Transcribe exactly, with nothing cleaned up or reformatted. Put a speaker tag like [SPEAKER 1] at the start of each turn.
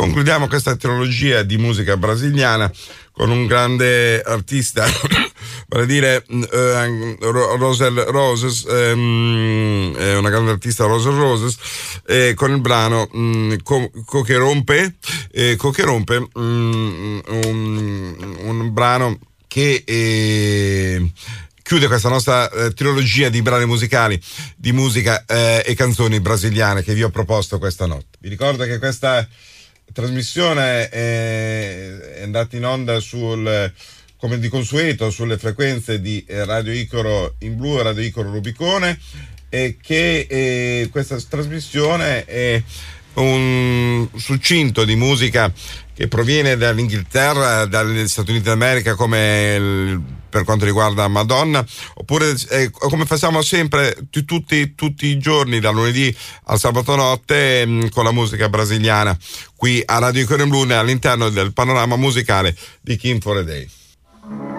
[SPEAKER 1] concludiamo questa trilogia di musica brasiliana con un grande artista, vale a dire uh, Rosel Roses, um, una grande artista Rosel Roses, eh, con il brano um, Co, Co che rompe, eh, Co che rompe, um, un, un brano che eh, chiude questa nostra eh, trilogia di brani musicali di musica eh, e canzoni brasiliane che vi ho proposto questa notte. Vi ricordo che questa trasmissione è andata in onda sul, come di consueto, sulle frequenze di Radio Icaro in blu e Radio Icaro Rubicone, e che eh, questa trasmissione è un succinto di musica che proviene dall'Inghilterra, dagli Stati Uniti d'America, come il, per quanto riguarda Madonna, oppure eh, come facciamo sempre t- tutti, tutti i giorni, dal lunedì al sabato notte, mh, con la musica brasiliana, qui a Radio Icaro in blu, all'interno del panorama musicale di Kim for a Day.